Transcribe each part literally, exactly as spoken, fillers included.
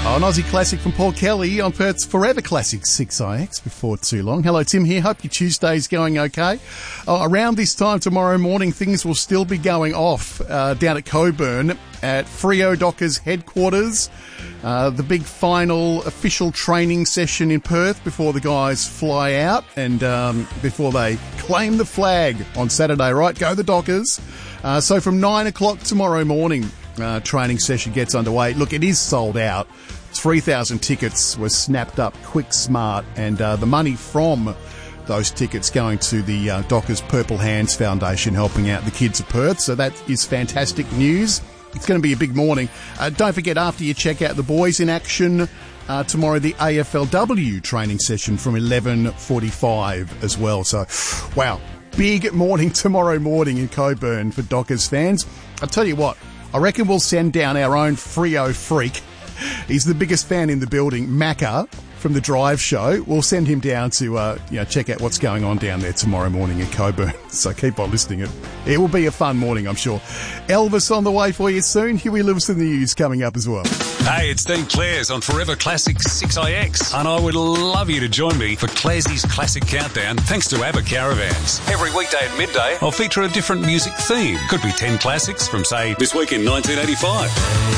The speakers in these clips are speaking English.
Oh, an Aussie classic from Paul Kelly on Perth's Forever Classic six I X before too long. Hello, Tim here. Hope your Tuesday's going okay. Oh, around this time tomorrow morning, things will still be going off uh, down at Coburn at Freo Dockers headquarters. Uh, the big final official training session in Perth before the guys fly out and um, before they claim the flag on Saturday, right? Go the Dockers. Uh, so from nine o'clock tomorrow morning, uh, training session gets underway. Look, it is sold out. three thousand tickets were snapped up quick, smart, and uh, the money from those tickets going to the uh, Dockers Purple Hands Foundation, helping out the kids of Perth. So that is fantastic news. It's going to be a big morning. Uh, don't forget, after you check out the boys in action, uh, tomorrow the A F L W training session from eleven forty-five as well. So, wow, big morning tomorrow morning in Coburn for Dockers fans. I'll tell you what, I reckon we'll send down our own Freo freak. He's the biggest fan in the building, Macca from the Drive Show. We'll send him down to uh, you know, check out what's going on down there tomorrow morning in Coburn. So keep on listening. It, it will be a fun morning, I'm sure. Elvis on the way for you soon. Huey Lewis in the news coming up as well. Hey, it's Dean Clares on Forever Classic six I X, and I would love you to join me for Clares's Classic Countdown, thanks to ABBA Caravans. Every weekday at midday, I'll feature a different music theme. Could be ten classics from, say, this week in nineteen eighty-five.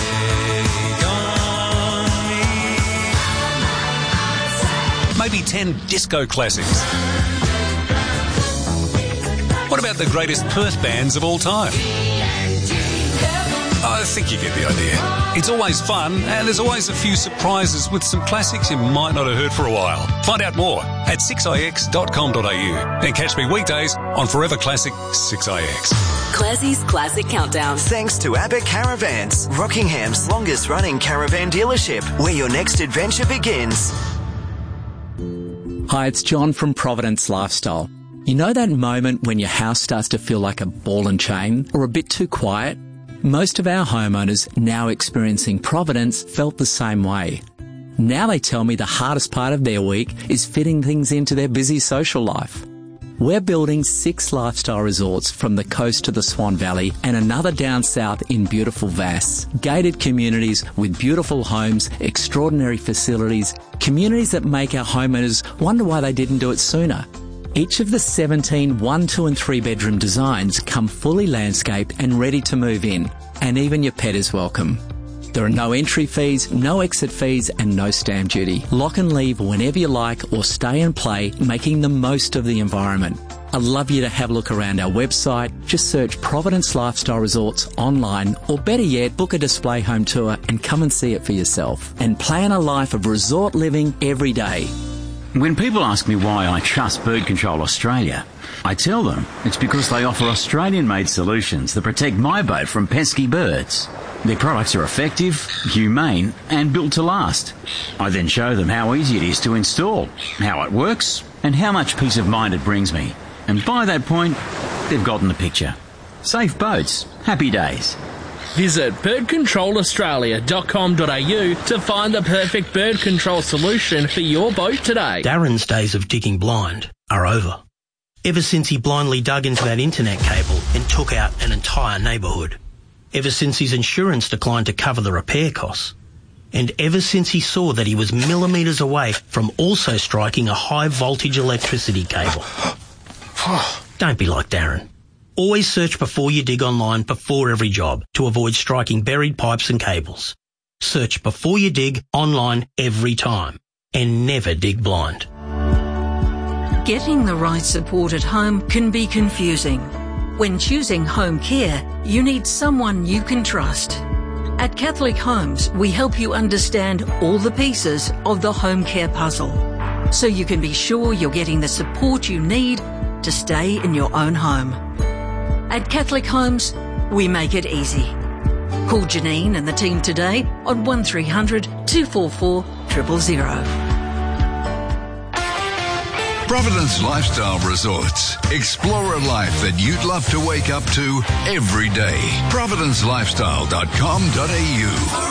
Maybe ten disco classics. What about the greatest Perth bands of all time? I think you get the idea. It's always fun, and there's always a few surprises with some classics you might not have heard for a while. Find out more at six I X dot com dot a u and catch me weekdays on Forever Classic six I X. Classie's Classic Countdown. Thanks to ABBA Caravans, Rockingham's longest running caravan dealership, where your next adventure begins. Hi, it's John from Providence Lifestyle. You know that moment when your house starts to feel like a ball and chain or a bit too quiet? Most of our homeowners now experiencing Providence felt the same way. Now they tell me the hardest part of their week is fitting things into their busy social life. We're building six lifestyle resorts from the coast to the Swan Valley and another down south in beautiful Vass. Gated communities with beautiful homes, extraordinary facilities, communities that make our homeowners wonder why they didn't do it sooner. Each of the seventeen one, two and three bedroom designs come fully landscaped and ready to move in, and even your pet is welcome. There are no entry fees, no exit fees and no stamp duty. Lock and leave whenever you like or stay and play, making the most of the environment. I'd love you to have a look around our website. Just search Providence Lifestyle Resorts online, or better yet, book a display home tour and come and see it for yourself. And plan a life of resort living every day. When people ask me why I trust Bird Control Australia, I tell them it's because they offer Australian-made solutions that protect my boat from pesky birds. Their products are effective, humane and built to last. I then show them how easy it is to install, how it works and how much peace of mind it brings me. And by that point, they've gotten the picture. Safe boats, happy days. Visit bird control australia dot com dot a u to find the perfect bird control solution for your boat today. Darren's days of digging blind are over. Ever since he blindly dug into that internet cable and took out an entire neighbourhood. Ever since his insurance declined to cover the repair costs. And ever since he saw that he was millimetres away from also striking a high voltage electricity cable. Don't be like Darren. Always search before you dig online before every job to avoid striking buried pipes and cables. Search before you dig online every time. And never dig blind. Getting the right support at home can be confusing. When choosing home care, you need someone you can trust. At Catholic Homes, we help you understand all the pieces of the home care puzzle, so you can be sure you're getting the support you need to stay in your own home. At Catholic Homes, we make it easy. Call Janine and the team today on one three hundred, two four four, zero zero zero. Providence Lifestyle Resorts. Explore a life that you'd love to wake up to every day. providence lifestyle dot com dot a u